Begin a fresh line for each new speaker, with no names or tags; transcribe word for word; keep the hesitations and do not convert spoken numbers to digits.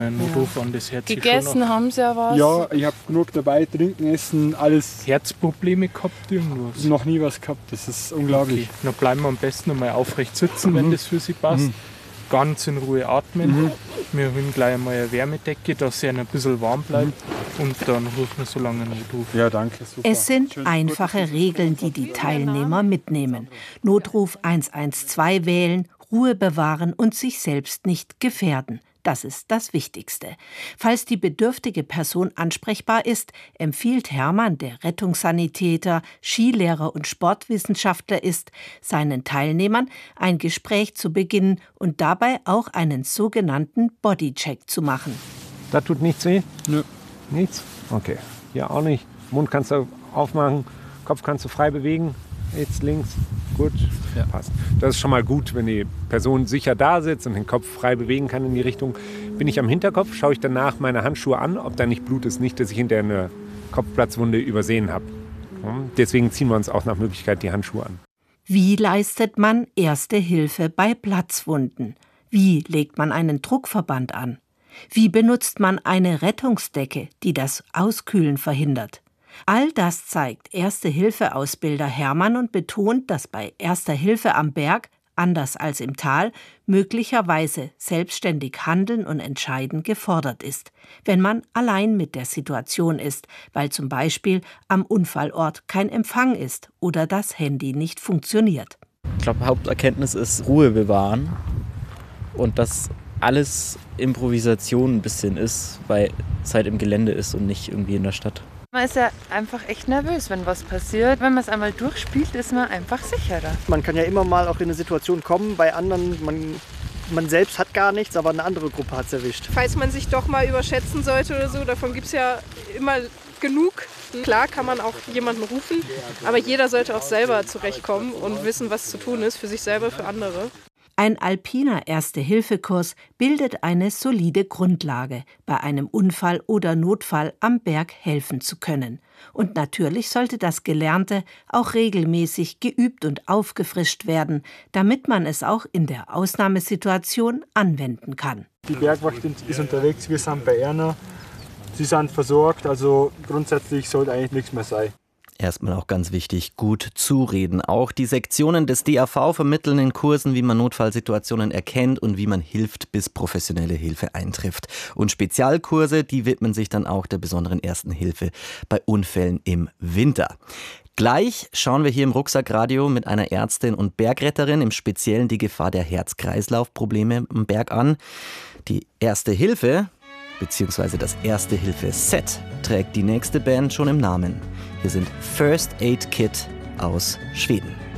Ein Notruf an das Herz.
Gegessen haben sie ja was?
Ja, ich habe genug dabei, trinken, essen, alles.
Herzprobleme gehabt, irgendwas?
Noch nie was gehabt, das ist unglaublich.
Okay. Dann bleiben wir am besten einmal aufrecht sitzen, mhm. wenn das für Sie passt. Mhm. Ganz in Ruhe atmen. Mhm. Wir holen gleich einmal eine Wärmedecke, dass es ein bisschen warm bleibt. Mhm. Und dann rufen wir so lange einen Notruf.
Ja, danke. Super.
Es sind einfache Regeln, die die Teilnehmer mitnehmen. Notruf eins eins zwei wählen, Ruhe bewahren und sich selbst nicht gefährden. Das ist das Wichtigste. Falls die bedürftige Person ansprechbar ist, empfiehlt Hermann, der Rettungssanitäter, Skilehrer und Sportwissenschaftler ist, seinen Teilnehmern ein Gespräch zu beginnen und dabei auch einen sogenannten Bodycheck zu machen.
Da tut nichts weh?
Nö.
Nichts? Okay. Ja, auch nicht. Mund kannst du aufmachen, Kopf kannst du frei bewegen. Jetzt links. Gut, ja. Passt. Das ist schon mal gut, wenn die Person sicher da sitzt und den Kopf frei bewegen kann in die Richtung. Bin ich am Hinterkopf, schaue ich danach meine Handschuhe an, ob da nicht Blut ist. Nicht, dass ich hinterher eine Kopfplatzwunde übersehen habe. Deswegen ziehen wir uns auch nach Möglichkeit die Handschuhe an.
Wie leistet man Erste Hilfe bei Platzwunden? Wie legt man einen Druckverband an? Wie benutzt man eine Rettungsdecke, die das Auskühlen verhindert? All das zeigt Erste-Hilfe-Ausbilder Hermann und betont, dass bei Erster Hilfe am Berg, anders als im Tal, möglicherweise selbstständig handeln und entscheiden gefordert ist, wenn man allein mit der Situation ist, weil zum Beispiel am Unfallort kein Empfang ist oder das Handy nicht funktioniert.
Ich glaube, Haupterkenntnis ist Ruhe bewahren und dass alles Improvisation ein bisschen ist, weil es halt im Gelände ist und nicht irgendwie in der Stadt.
Man ist ja einfach echt nervös, wenn was passiert. Wenn man es einmal durchspielt, ist man einfach sicherer.
Man kann ja immer mal auch in eine Situation kommen, bei anderen, man, man selbst hat gar nichts, aber eine andere Gruppe hat es erwischt.
Falls man sich doch mal überschätzen sollte oder so, davon gibt es ja immer genug. Klar kann man auch jemanden rufen, aber jeder sollte auch selber zurechtkommen und wissen, was zu tun ist, für sich selber, für andere.
Ein alpiner Erste-Hilfe-Kurs bildet eine solide Grundlage, bei einem Unfall oder Notfall am Berg helfen zu können. Und natürlich sollte das Gelernte auch regelmäßig geübt und aufgefrischt werden, damit man es auch in der Ausnahmesituation anwenden kann.
Die Bergwacht ist unterwegs, wir sind bei Erna. Sie sind versorgt, also grundsätzlich sollte eigentlich nichts mehr sein.
Erstmal auch ganz wichtig, gut zureden. Auch die Sektionen des D A V vermitteln in Kursen, wie man Notfallsituationen erkennt und wie man hilft, bis professionelle Hilfe eintrifft. Und Spezialkurse, die widmen sich dann auch der besonderen Ersten Hilfe bei Unfällen im Winter. Gleich schauen wir hier im Rucksackradio mit einer Ärztin und Bergretterin im Speziellen die Gefahr der Herz-Kreislauf-Probleme am Berg an. Die Erste Hilfe bzw. das Erste-Hilfe-Set trägt die nächste Band schon im Namen. Wir sind First Aid Kit aus Schweden.